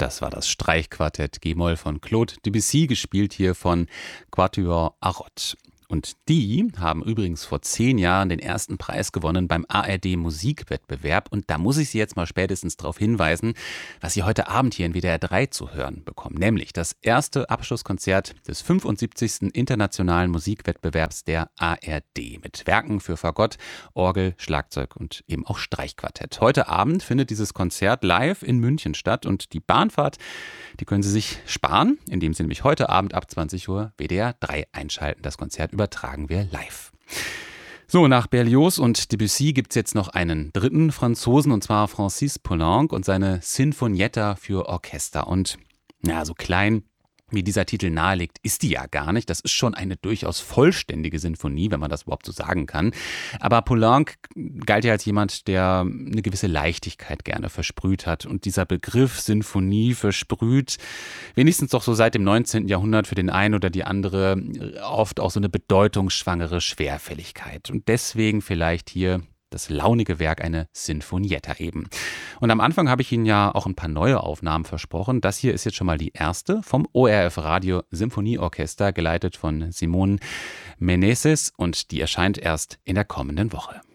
Das war das Streichquartett G-Moll von Claude Debussy, gespielt hier von Quatuor Arrot. Und die haben übrigens vor 10 Jahren den ersten Preis gewonnen beim ARD-Musikwettbewerb. Und da muss ich Sie jetzt mal spätestens darauf hinweisen, was Sie heute Abend hier in WDR 3 zu hören bekommen. Nämlich das erste Abschlusskonzert des 75. Internationalen Musikwettbewerbs der ARD mit Werken für Fagott, Orgel, Schlagzeug und eben auch Streichquartett. Heute Abend findet dieses Konzert live in München statt. Und die Bahnfahrt, die können Sie sich sparen, indem Sie nämlich heute Abend ab 20 Uhr WDR 3 einschalten. Das Konzert übertragen wir live. So, nach Berlioz und Debussy gibt es jetzt noch einen dritten Franzosen, und zwar Francis Poulenc und seine Sinfonietta für Orchester. Und ja, so klein wie dieser Titel nahelegt, ist die ja gar nicht. Das ist schon eine durchaus vollständige Sinfonie, wenn man das überhaupt so sagen kann. Aber Poulenc galt ja als jemand, der eine gewisse Leichtigkeit gerne versprüht hat. Und dieser Begriff Sinfonie versprüht wenigstens doch so seit dem 19. Jahrhundert für den einen oder die andere oft auch so eine bedeutungsschwangere Schwerfälligkeit. Und deswegen vielleicht hier das launige Werk, eine Sinfonietta eben. Und am Anfang habe ich Ihnen ja auch ein paar neue Aufnahmen versprochen. Das hier ist jetzt schon mal die erste vom ORF Radio Symphonieorchester, geleitet von Simone Meneses, und die erscheint erst in der kommenden Woche.